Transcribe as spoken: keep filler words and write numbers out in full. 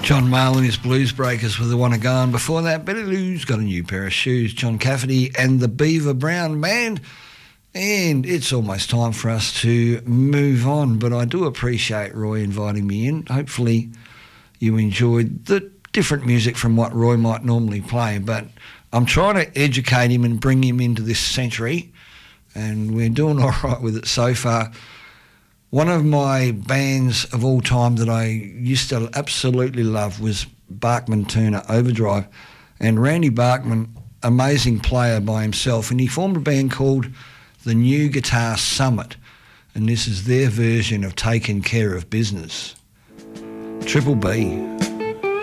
John Mayall and his Blues Breakers with the Wanna Go On. Before that, Betty Lou's got a new pair of shoes. John Cafferty and the Beaver Brown Band. And it's almost time for us to move on, but I do appreciate Roy inviting me in. Hopefully you enjoyed the different music from what Roy might normally play, but I'm trying to educate him and bring him into this century, and we're doing all right with it so far. One of my bands of all time that I used to absolutely love was Bachman Turner Overdrive, and Randy Bachman, amazing player by himself, and he formed a band called the New Guitar Summit, and this is their version of Taking Care of Business. Triple B.